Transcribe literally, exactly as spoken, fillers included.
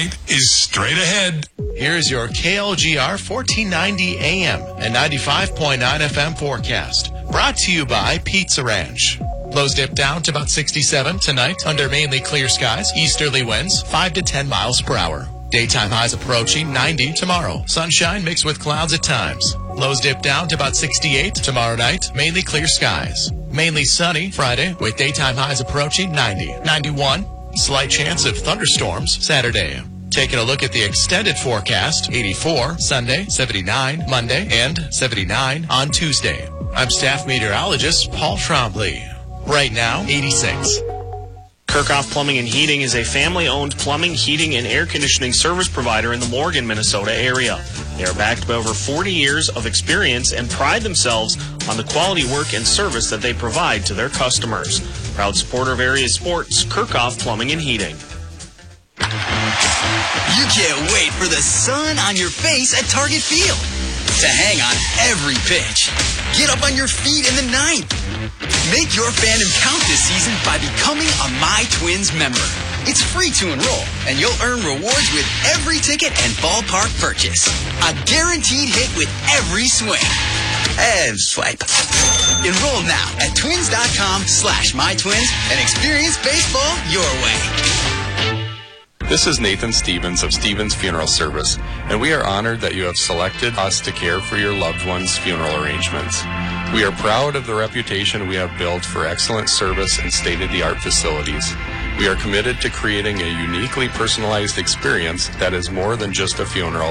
tonight is straight ahead. Here's your K L G R fourteen ninety A M and ninety-five point nine F M forecast. Brought to you by Pizza Ranch. Lows dip down to about sixty-seven tonight under mainly clear skies. Easterly winds five to ten miles per hour. Daytime highs approaching ninety tomorrow. Sunshine mixed with clouds at times. Lows dip down to about sixty-eight tomorrow night. Mainly clear skies. Mainly sunny Friday with daytime highs approaching ninety. ninety-one. Slight chance of thunderstorms Saturday. Taking a look at the extended forecast. eighty-four Sunday, seventy-nine Monday, and seventy-nine on Tuesday. I'm staff meteorologist Paul Trombley. Right now, eighty-six. Kirchhoff Plumbing and Heating is a family-owned plumbing, heating, and air conditioning service provider in the Morgan, Minnesota area. They are backed by over forty years of experience and pride themselves on the quality work and service that they provide to their customers. Proud supporter of area sports, Kirchhoff Plumbing and Heating. You can't wait for the sun on your face at Target Field. To hang on every pitch. Get up on your feet in the ninth. Make your fandom count this season by becoming a My Twins member. It's free to enroll, and you'll earn rewards with every ticket and ballpark purchase. A guaranteed hit with every swing. And swipe. Enroll now at twins.com slash mytwins and experience baseball your way. This is Nathan Stevens of Stevens Funeral Service, and we are honored that you have selected us to care for your loved one's funeral arrangements. We are proud of the reputation we have built for excellent service and state-of-the-art facilities. We are committed to creating a uniquely personalized experience that is more than just a funeral.